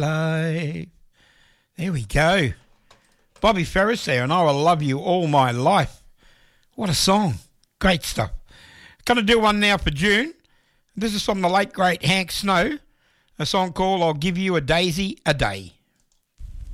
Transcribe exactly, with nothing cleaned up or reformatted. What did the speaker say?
Life. There we go. Bobby Ferris there, and I will love you all my life. What a song. Great stuff. Going to do one now for June. This is from the late, great Hank Snow, a song called I'll Give You a Daisy a Day.